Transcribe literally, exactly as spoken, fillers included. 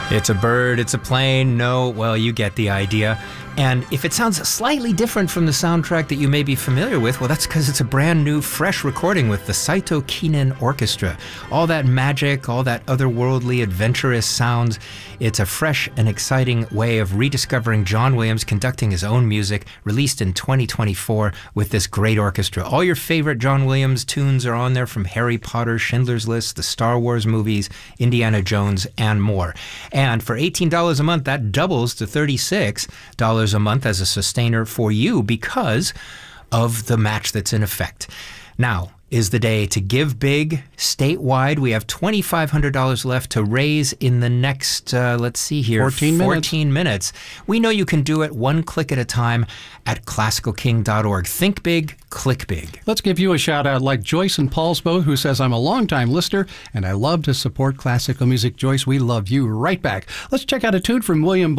It's a bird, it's a plane, no, well, you get the idea. And if it sounds slightly different from the soundtrack that you may be familiar with, well, that's because it's a brand new, fresh recording with the Saito Kinen Orchestra. All that magic, all that otherworldly, adventurous sounds. It's a fresh and exciting way of rediscovering John Williams conducting his own music, released in twenty twenty-four with this great orchestra. All your favorite John Williams tunes are on there, from Harry Potter, Schindler's List, the Star Wars movies, Indiana Jones, and more. And for eighteen dollars a month, that doubles to thirty-six dollars a month as a sustainer for you because of the match that's in effect. Now is the day to give big statewide. We have twenty-five hundred dollars left to raise in the next, uh, let's see here, fourteen minutes. fourteen minutes. We know you can do it one click at a time at classical king dot org. Think big, click big. Let's give you a shout out like Joyce in Paulsbo, who says, I'm a longtime listener and I love to support classical music. Joyce, we love you right back. Let's check out a tune from William